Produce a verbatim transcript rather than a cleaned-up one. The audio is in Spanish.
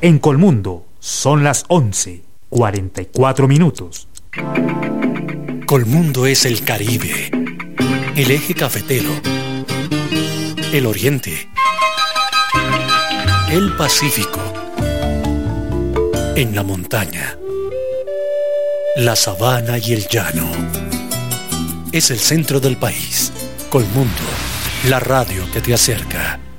En Colmundo son las once, cuarenta y cuatro minutos. Colmundo es el Caribe, el eje cafetero, el Oriente, el Pacífico, en la montaña, la sabana y el llano. Es el centro del país. Colmundo, la radio que te acerca.